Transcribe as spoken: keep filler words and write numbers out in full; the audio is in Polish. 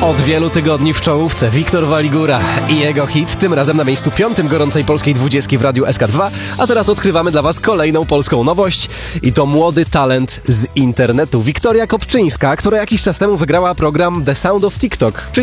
Od wielu tygodni w czołówce Wiktor Waligura i jego hit, tym razem na miejscu piątym gorącej polskiej dwudziestki w Radiu S K dwa, a teraz odkrywamy dla Was kolejną polską nowość i to młody talent z internetu. Wiktoria Kopczyńska, która jakiś czas temu wygrała program The Sound of TikTok, czyli